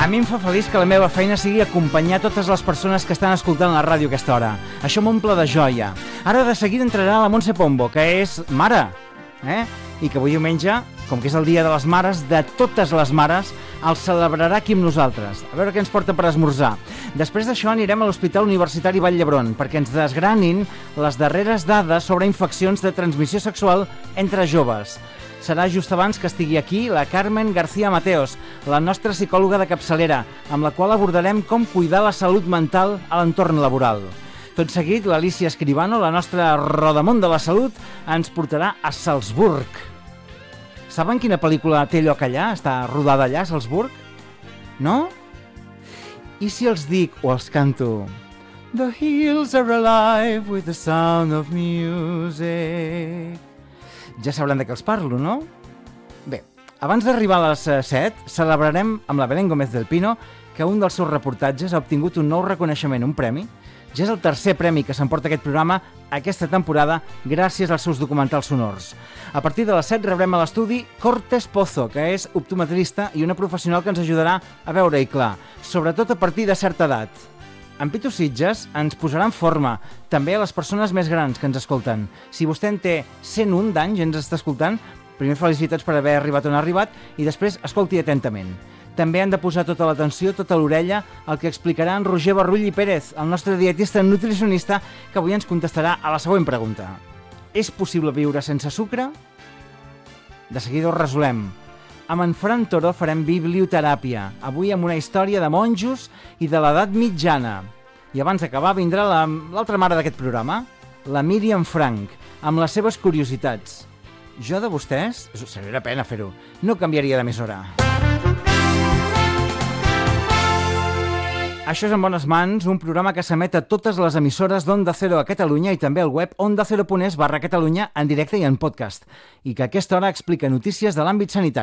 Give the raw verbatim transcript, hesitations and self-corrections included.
A mi em fa feliç que la meva feina sigui acompanyar totes les persones que estan escoltant la ràdio a aquesta hora. Això m'omple de joia. Ara de seguida entrarà la Montse Pombo, que és mare, eh? I que avui diumenge, com que és el dia de les mares, de totes les mares, el celebrarà aquí amb nosaltres. A veure què ens porta per esmorzar. Després d'això anirem a l'Hospital Universitari Vall d'Hebron perquè ens desgranin les darreres dades sobre infeccions de transmissió sexual entre joves. Serà just abans que estigui aquí la Carmen García Mateos, la nostra psicòloga de capçalera, amb la qual abordarem com cuidar la salut mental a l'entorn laboral. Tot seguit, l'Alícia Escribano, la nostra rodamont de la salut, ens portarà a Salzburg. Saben quina pel·lícula té lloc allà? Està rodada allà, a Salzburg? No? I si els dic o els canto The hills are alive with the sound of music. Ja sabran de què els parlo, no? Bé, abans d'arribar a les set, celebrarem amb la Belén Gómez del Pino que un dels seus reportatges ha obtingut un nou reconeixement, un premi. Ja és el tercer premi que s'emporta aquest programa aquesta temporada gràcies als seus documentals sonors. A partir de les set rebrem a l'estudi Cortés Pozo, que és optometrista i una professional que ens ajudarà a veure-hi clar, sobretot a partir de certa edat. En Pitu Sitges ens posarà en forma, també a les persones més grans que ens escolten. Si vostè en té cent un d'anys i ens està escoltant, primer felicitats per haver arribat on ha arribat i després escolti atentament. També han de posar tota l'atenció, tota l'orella, al que explicarà en Roger Barrull i Pérez, el nostre dietista nutricionista, que avui ens contestarà a la següent pregunta. És possible viure sense sucre? De seguida ho resolem. Amb en Fran Toro farem biblioteràpia, avui amb una història de monjos i de l'edat mitjana. I abans d'acabar vindrà la, l'altra mare d'aquest programa, la Míriam Frank, amb les seves curiositats. Jo de vostès, seria la pena fer-ho, no canviaria d'emissora. Això és En Bones Mans, un programa que s'emet a totes les emissores d'Onda Cero a Catalunya i també al web ondacero punt es barra Catalunya en directe i en podcast, i que a aquesta hora explica notícies de l'àmbit sanitari.